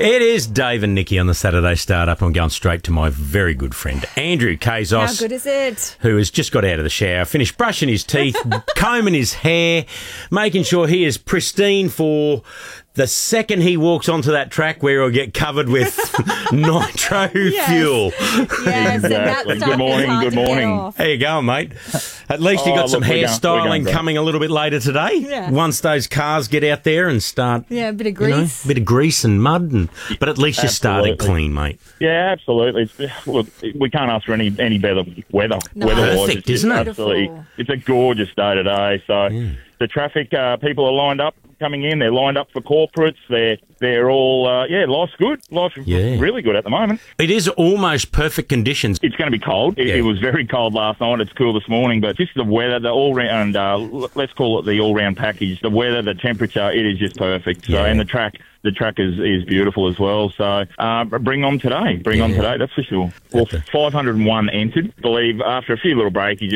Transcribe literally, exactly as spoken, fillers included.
It is Dave and Nikki on the Saturday Start-Up. I'm going straight to my very good friend, Andrew Kazos. How good is it? Who has just got out of the shower, finished brushing his teeth, combing his hair, making sure he is pristine for the second he walks onto that track where he'll get covered with nitro Yes. fuel. Yes, and that Exactly. stuff Good morning, is hard good to get morning. off. How you going, mate? At least you Oh, got some look, we're going- we're hairstyling going great. coming a little bit later today. Yeah. Once those cars get out there and start, Yeah, a bit of you know, grease. a bit of grease and mud, and but at least you started Absolutely. clean, mate. Yeah, absolutely. It's, look, we can't ask for any any better weather. No. Weather-wise, Perfect, it's just isn't it? Absolutely, Beautiful. it's a gorgeous day today. So the traffic, uh, people are lined up coming in. They're lined up for corporates. They're they're all uh, yeah. Life's good. Life's Yeah. really good at the moment. It is almost perfect conditions. It's going to be cold. It, Yeah. it was very cold last night. It's cool this morning, but just the weather, the all-round, uh, l- let's call it the all-round package. The weather, the temperature, it is just perfect. So, Yeah. and the track, the track is, is beautiful as well. So, uh, bring on today. Bring on Yeah. today. That's for sure. Well, five hundred and one entered. I believe after a few little breakages.